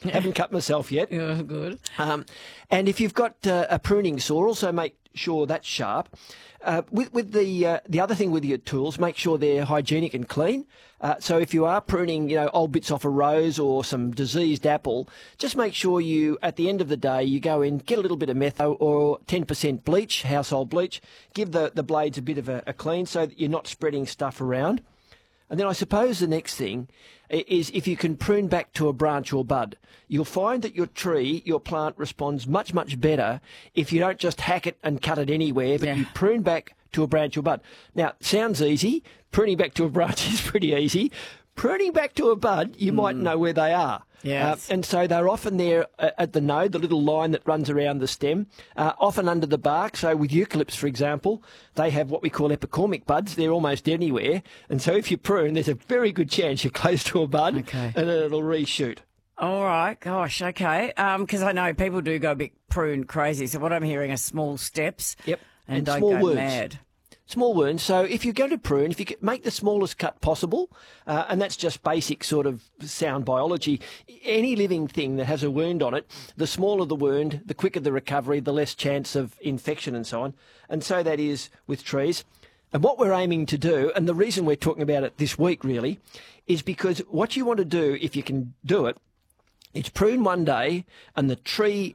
Haven't cut myself yet. Yeah, good. And if you've got a pruning saw, also make sure that's sharp. With the other thing with your tools, make sure they're hygienic and clean. So if you are pruning, old bits off a rose or some diseased apple, just make sure you, at the end of the day, you go in, get a little bit of metho or 10% bleach, household bleach, give the blades a bit of a clean so that you're not spreading stuff around. And then I suppose the next thing is if you can prune back to a branch or bud. You'll find that your plant responds much, much better if you don't just hack it and cut it anywhere, but you prune back to a branch or bud. Now, sounds easy. Pruning back to a branch is pretty easy. Pruning back to a bud, you might know where they are. Yes. And so they're often there at the node, the little line that runs around the stem, often under the bark. So with eucalypts, for example, they have what we call epicormic buds. They're almost anywhere. And so if you prune, there's a very good chance you're close to a bud and then it'll reshoot. All right. Gosh, okay. Because I know people do go a bit prune crazy. So what I'm hearing are small steps. Yep. And don't small go wounds. mad. Small wounds. So if you're going to prune, if you make the smallest cut possible, and that's just basic sort of sound biology, any living thing that has a wound on it, the smaller the wound, the quicker the recovery, the less chance of infection and so on. And so that is with trees. And what we're aiming to do, and the reason we're talking about it this week really, is because what you want to do, if you can do it, is prune one day and the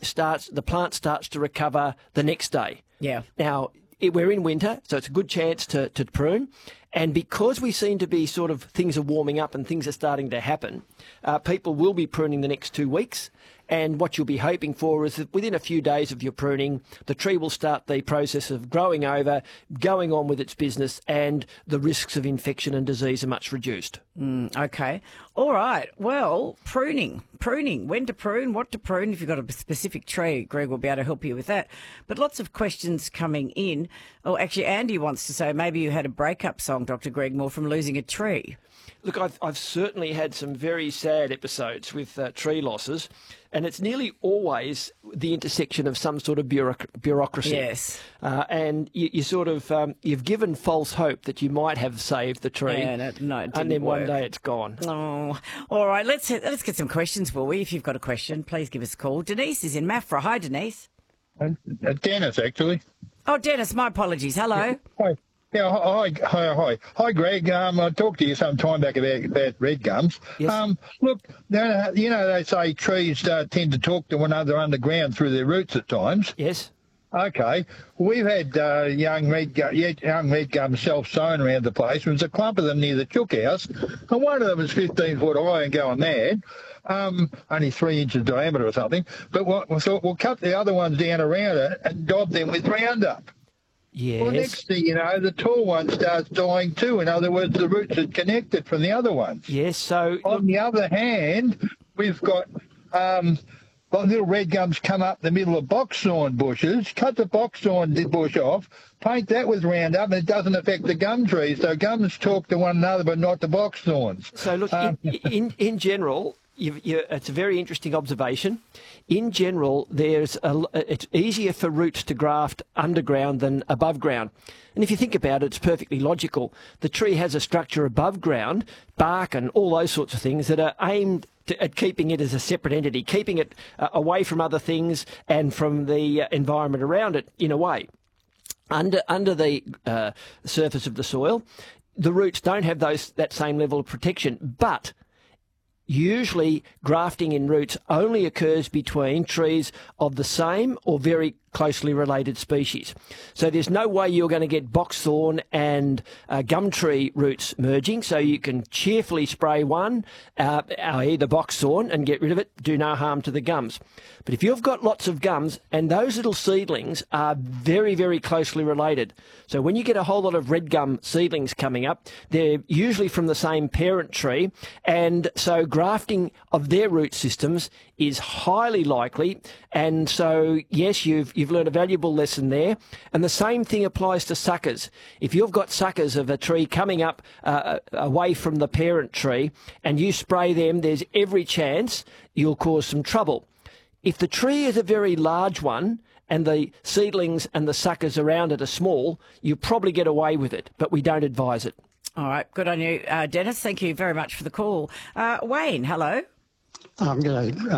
plant starts to recover the next day. Yeah. Now, we're in winter, so it's a good chance to prune. And because we seem to be things are warming up and things are starting to happen, people will be pruning the next 2 weeks. And what you'll be hoping for is that within a few days of your pruning, the tree will start the process of growing over, going on with its business, and the risks of infection and disease are much reduced. Okay. All right. Well, pruning. When to prune, what to prune. If you've got a specific tree, Greg will be able to help you with that. But lots of questions coming in. Oh, actually, Andy wants to say maybe you had a breakup song, Dr. Greg Moore, from losing a tree. Look, I've certainly had some very sad episodes with tree losses, and it's nearly always the intersection of some sort of bureaucracy. Yes. And you've given false hope that you might have saved the tree. Yeah, no, it didn't and then work. one day it's gone. Oh, all right. Let's get some questions, will we? If you've got a question, please give us a call. Denise is in Maffra. Hi, Denise. Dennis, actually. Oh, Dennis, my apologies. Hello. Hi. Yeah, hi, Greg. I talked to you some time back about red gums. Yes. Look, they say trees tend to talk to one another underground through their roots at times. Yes. Okay. We've had young red gums self-sown around the place. There was a clump of them near the chook house, and one of them was 15 foot high and going mad. Only 3 inches diameter or something. But we thought we'll cut the other ones down around it and daub them with Roundup. Yes. Well, next thing you know, the tall one starts dying too. In other words, the roots are connected from the other ones. Yes. So on the other hand, we've got little red gums come up the middle of boxthorn bushes. Cut the boxthorn bush off, paint that with Roundup, and it doesn't affect the gum trees. So gums talk to one another, but not the boxthorns. So look, in general. It's a very interesting observation. In general, it's easier for roots to graft underground than above ground. And if you think about it, it's perfectly logical. The tree has a structure above ground, bark and all those sorts of things that are aimed at keeping it as a separate entity, keeping it away from other things and from the environment around it in a way. Under the surface of the soil, the roots don't have that same level of protection, but usually grafting in roots only occurs between trees of the same or very closely related species. So there's no way you're going to get boxthorn and gum tree roots merging, so you can cheerfully spray one, i.e. the boxthorn, and get rid of it, do no harm to the gums. But if you've got lots of gums, and those little seedlings are very, very closely related, so when you get a whole lot of red gum seedlings coming up, they're usually from the same parent tree, and so grafting of their root systems is highly likely. And so, yes, you've learned a valuable lesson there. And the same thing applies to suckers. If you've got suckers of a tree coming up away from the parent tree and you spray them, there's every chance you'll cause some trouble. If the tree is a very large one and the seedlings and the suckers around it are small, you probably get away with it, but we don't advise it. All right, good on you, Dennis. Thank you very much for the call. Wayne, hello. G'day,